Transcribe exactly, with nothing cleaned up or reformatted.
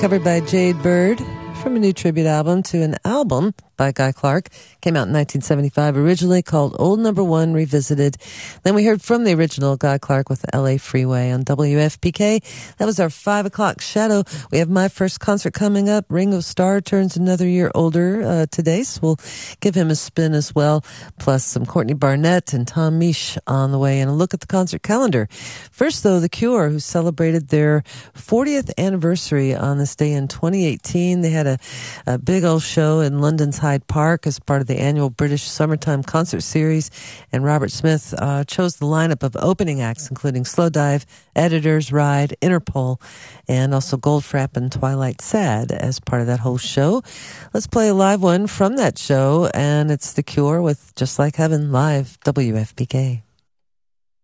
Covered by Jade Bird from a new tribute album to an album by Guy Clark. Came out in nineteen seventy-five, originally called Old Number One Revisited. Then we heard from the original Guy Clark with L A Freeway on W F P K. That was our five o'clock shadow. We have my first concert coming up. Ringo Starr turns another year older uh, today, so we'll give him a spin as well. Plus some Courtney Barnett and Tom Misch on the way, and a look at the concert calendar. First, though, The Cure, who celebrated their fortieth anniversary on this day in twenty eighteen. They had a, a big old show in London's Hyde Park as part of the annual British Summertime Concert Series, and Robert Smith uh, chose the lineup of opening acts, including Slowdive, Editors, Ride, Interpol, and also Goldfrapp and Twilight Sad as part of that whole show. Let's play a live one from that show, and it's The Cure with Just Like Heaven live, W F P K.